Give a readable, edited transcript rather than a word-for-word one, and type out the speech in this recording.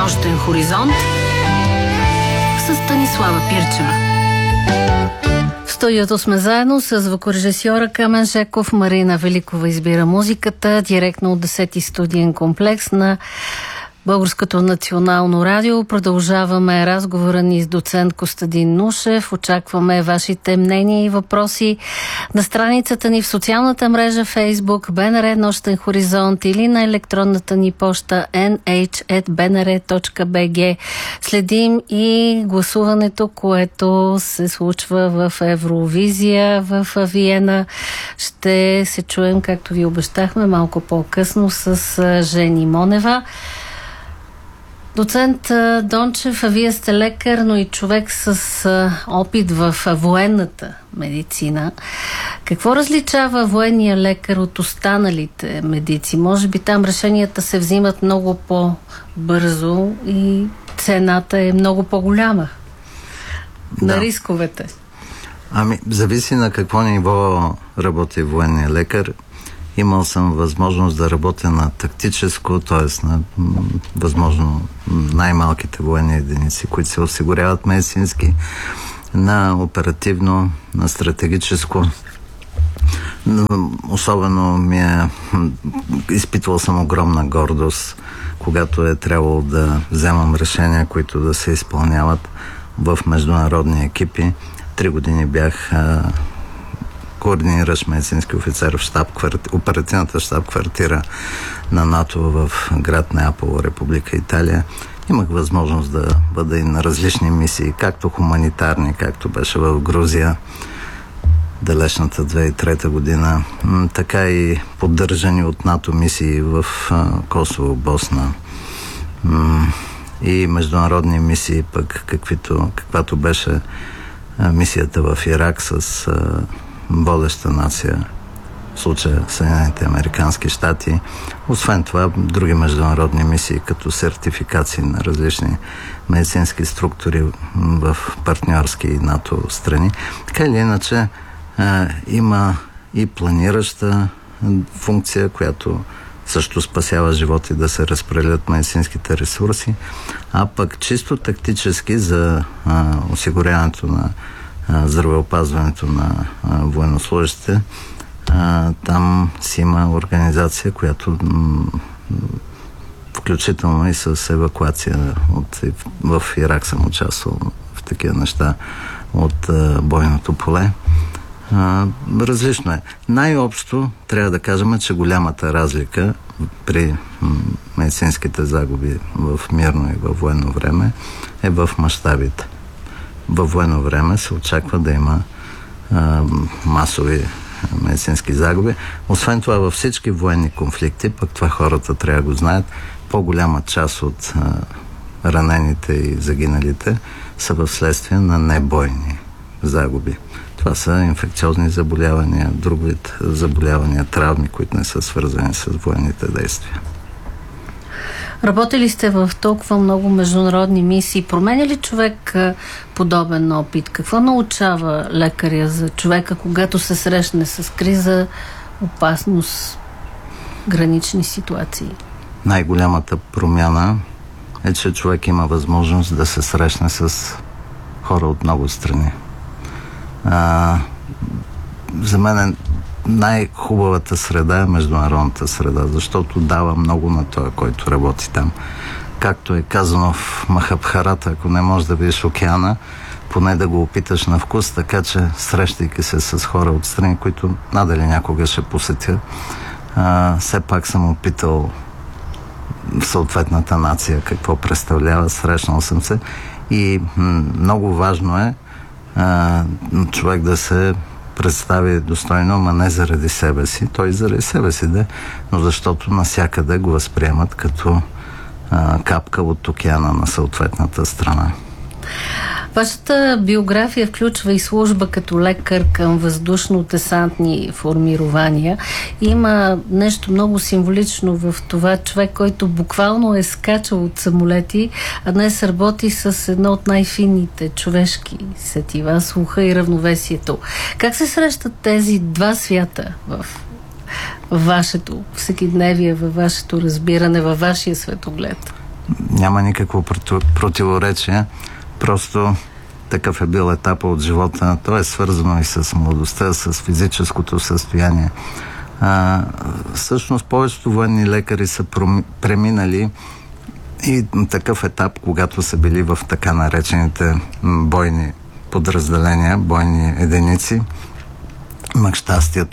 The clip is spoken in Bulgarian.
нощен хоризонт с Станислава Пирчева. В студиото сме заедно с звукорежисьора Камен Жеков. Марина Великова избира музиката директно от 10-ти студиен комплекс на Българското национално радио. Продължаваме разговора ни с доцент Костадин Нушев. Очакваме вашите мнения и въпроси на страницата ни в социалната мрежа Facebook БНР Нощен хоризонт или на електронната ни поща nh@bnr.bg. Следим и гласуването, което се случва в Евровизия в Виена. Ще се чуем, както ви обещахме, малко по-късно с Жени Монева. Доцент Дончев, вие сте лекар, но и човек с опит в военната медицина. Какво различава военния лекар от останалите медици? Може би там решенията се взимат много по-бързо и цената е много по-голяма на рисковете. Зависи на какво ниво работи военния лекар. Имал съм възможност да работя на тактическо, т.е. на възможно най-малките военни единици, които се осигуряват медицински, на оперативно, на стратегическо. Особено изпитвал съм огромна гордост, когато е трябвало да вземам решения, които да се изпълняват в международни екипи. 3 години бях координиращ медицински офицер в оперативната щаб-квартира на НАТО в град Неапол, Република Италия. Имах възможност да бъда и на различни мисии, както хуманитарни, както беше в Грузия, далечната 2003 година, така и поддържани от НАТО мисии в Косово, Босна и международни мисии, пък каквато беше мисията в Ирак с водеща нация, в случая Съединените американски щати. Освен това, други международни мисии, като сертификации на различни медицински структури в партньорски и НАТО страни. Така или иначе, има и планираща функция, която също спасява животи, да се разпределят медицинските ресурси, а пък чисто тактически за осигуряването на здравеопазването на военнослужащите, там си има организация, която включително и с евакуация в Ирак съм участвал в такива неща от бойното поле. Различно е. Най-общо трябва да кажем, че голямата разлика при медицинските загуби в мирно и във военно време е в мащабите. Във военно време се очаква да има масови медицински загуби. Освен това, във всички военни конфликти, пък това хората трябва да го знаят, по-голяма част от ранените и загиналите са в следствие на небойни загуби. Това са инфекциозни заболявания, друг вид заболявания, травми, които не са свързани с военните действия. Работили сте в толкова много международни мисии. Променя ли човек подобен опит? Какво научава лекаря за човека, когато се срещне с криза, опасност, гранични ситуации? Най-голямата промяна е, че човек има възможност да се срещне с хора от много страни. За мен най-хубавата среда е международната среда, защото дава много на този, който работи там. Както е казано в Махабхарата, ако не можеш да видиш океана, поне да го опиташ на вкус, така че срещайки се с хора от страни, които надали някога ще посетя, все пак съм опитал съответната нация какво представлява, срещнал съм се и много важно е човек да се представи достойно, ама не заради себе си. Той заради себе си, но защото насякъде го възприемат като капка от океана на съответната страна. Вашата биография включва и служба като лекар към въздушно-десантни формирования. Има нещо много символично в това човек, който буквално е скачал от самолети, а днес работи с едно от най-финните човешки сетива, слуха и равновесието. Как се срещат тези два свята в вашето всекидневие, във вашето разбиране, във вашия светоглед? няма никакво противоречие. Просто такъв е бил етапа от живота. То е свързано и с младостта, с физическото състояние. Всъщност повечето военни лекари са преминали и такъв етап, когато са били в така наречените бойни подразделения, бойни единици. Имах щастието